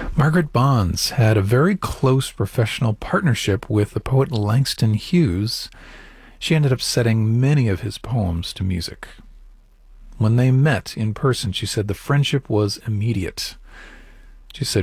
Margaret Bonds had a very close professional partnership with the poet Langston Hughes. She ended up setting many of his poems to music. When they met in person, she said the friendship was immediate. She said